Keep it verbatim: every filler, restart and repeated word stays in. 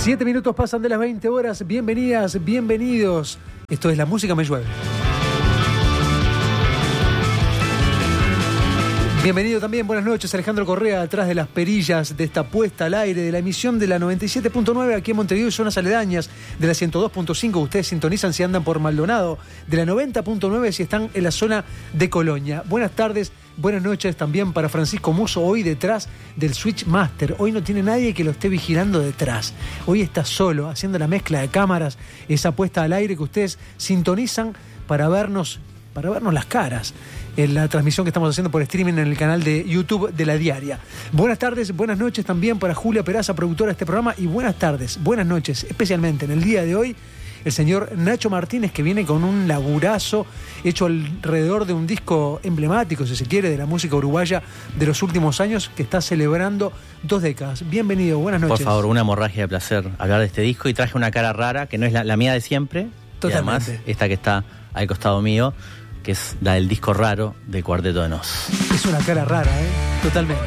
Siete minutos pasan de las veinte horas. Bienvenidas, bienvenidos. Esto es La Música Me Llueve. Bienvenido también, buenas noches, Alejandro Correa, atrás de las perillas de esta puesta al aire de la emisión de la noventa y siete punto nueve aquí en Montevideo y zonas aledañas, de la ciento dos punto cinco, ustedes sintonizan si andan por Maldonado, de la noventa punto nueve si están en la zona de Colonia. Buenas tardes, buenas noches también para Francisco Muso, hoy detrás del Switch Master. Hoy no tiene nadie que lo esté vigilando detrás. Hoy está solo, haciendo la mezcla de cámaras, esa puesta al aire que ustedes sintonizan para vernos, para vernos las caras en la transmisión que estamos haciendo por streaming en el canal de YouTube de La Diaria. Buenas tardes, buenas noches también para Julia Peraza, productora de este programa, y buenas tardes, buenas noches, especialmente en el día de hoy, el señor Nacho Martínez, que viene con un laburazo hecho alrededor de un disco emblemático, si se quiere, de la música uruguaya de los últimos años, que está celebrando dos décadas. Bienvenido, buenas noches. Por favor, una hemorragia de placer hablar de este disco, y traje una cara rara, que no es la, la mía de siempre. Totalmente. Y además, esta que está al costado mío, que es la del disco raro de Cuarteto de Nos. Es una cara rara, ¿eh? Totalmente.